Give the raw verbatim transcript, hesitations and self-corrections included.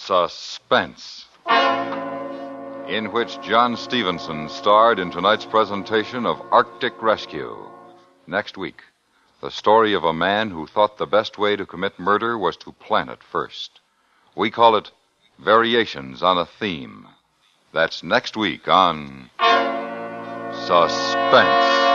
Suspense, in which John Stevenson starred in tonight's presentation of Arctic Rescue. Next week, the story of a man who thought the best way to commit murder was to plan it first. We call it Variations on a Theme. That's next week on Suspense.